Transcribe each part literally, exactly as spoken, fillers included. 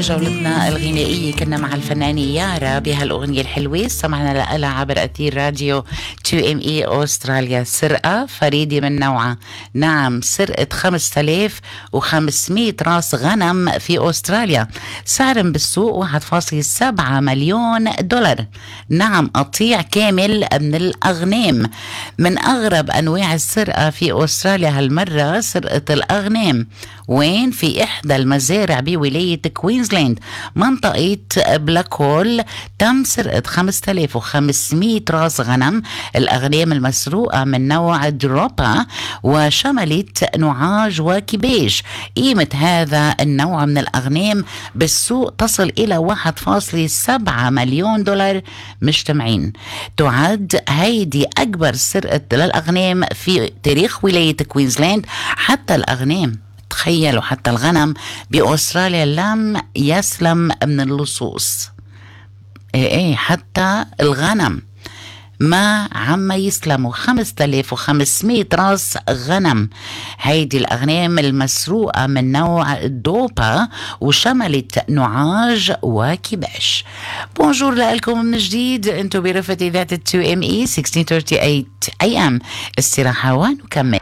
جولتنا الغنائية كنا مع الفنانة يارا بهالأغنية الحلوة سمعنا لها عبر أثير راديو تو إم إي أستراليا. سرقة فريدة من نوعها. نعم، سرقت خمسة آلاف وخمسمية راس غنم في أستراليا، سعر بالسوق واحد فاصلة سبعة مليون دولار. نعم، قطيع كامل من الأغنام. من أغرب أنواع السرقة في أستراليا هالمرة سرقة الأغنام. وين؟ في إحدى المزارع بولاية كوينزلاند منطقة بلاك هول تم سرقة خمسة آلاف وخمسمية راس غنم. الأغنام المسروقة من نوع دروبا وشملت نعاج وكباش. قيمة هذا النوع من الأغنام بالسوق تصل إلى واحد فاصلة سبعة مليون دولار مجتمعين. تعد هيدي أكبر سرقة للأغنام في تاريخ ولاية كوينزلاند. حتى الأغنام، تخيلوا، حتى الغنم بأستراليا لم يسلم من اللصوص. ايه ايه حتى الغنم ما عم يسلموا. خمسة آلاف وخمسمية راس غنم. هيدي الأغنام المسروقة من نوع الدوبا وشملت نعاج وكباش. بونجور لكم من جديد، انتو برفة إذاعة تو إم إي ستة ثلاثين وثمانين أي أم. استراحة ونكمل.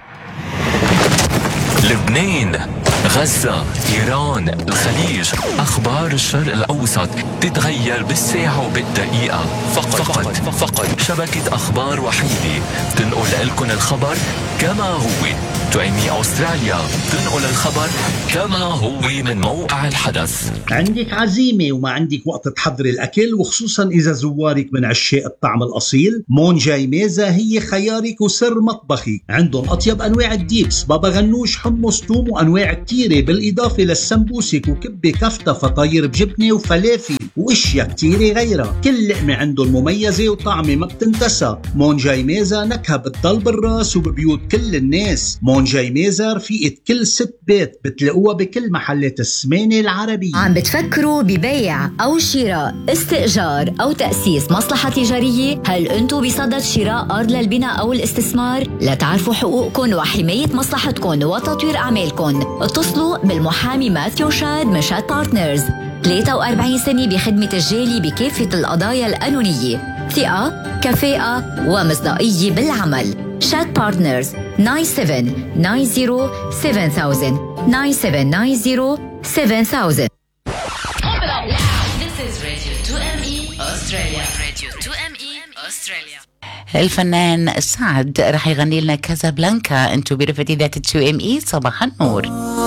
لبنان، غزة، إيران، الخليج، أخبار الشرق الأوسط تتغير بالساعة وبالدقيقة. فقط فقط, فقط شبكة أخبار وحيدة تنقل لكم الخبر كما هو. تو إم إي أستراليا تنقل الخبر كما هو من موقع الحدث. عندك عزيمة وما عندك وقت تحضري الأكل، وخصوصا إذا زوارك من عشاق الطعم الأصيل، مون جاي ميزة هي خيارك وسر مطبخي. عندهم أطيب أنواع الديبس، بابا غنوش، حمص، توم، وأنواع كتيرة، بالإضافة للسمبوسك وكبة كفتة، فطاير بجبنة وفلافل وإشياء كتيرة غيرها. كل لقمة عندهم مميزة وطعمة ما بتنتسى. مون جاي ميزة نكهة بتضل بالراس وببيوت كل الناس. مون جاي ميزة رفيقة كل ست بيت، بتلاقوها بكل محلات السمانة العربية. عم بتفكروا ببيع أو شراء، استئجار أو تأسيس مصلحة تجارية؟ هل أنتوا بصدد شراء أرض للبناء أو الاستثمار؟ لتعرفوا حقوقكم وحماية مصلحتكم وتطوير أعمالكم، اتصلوا بالمحامي ماثيو شاد من شاد بارتنرز. ثلاثة وأربعين سنة بخدمة الجالي بكافة القضايا القانونية، ثقة، كفاءة ومصداقية بالعمل. شاد بارتنرز تسعة سبعة تسعة صفر سبعة ألف تسعة سبعة تسعة صفر سبعة ألف. This is Radio تو إم إي Australia. Radio تو إم إي Australia. الفنان سعد رح يغني لنا كازابلانكا. انتو برفة إذاعة تو إم إي. صباح النور.